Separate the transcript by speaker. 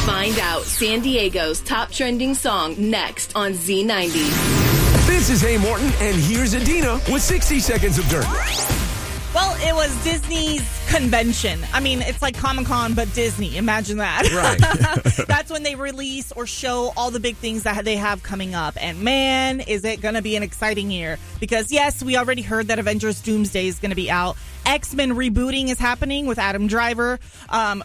Speaker 1: Find out San Diego's top trending song next on Z90.
Speaker 2: This is Hey Morton, and here's Adina with 60 Seconds of Dirt.
Speaker 3: Well, it was Disney's convention. I mean, it's like Comic-Con, but Disney. Imagine that.
Speaker 2: Right.
Speaker 3: That's when they release or show all the big things that they have coming up. And man, is it going to be an exciting year. Because, yes, we already heard that Avengers Doomsday is going to be out. X-Men rebooting is happening with Adam Driver.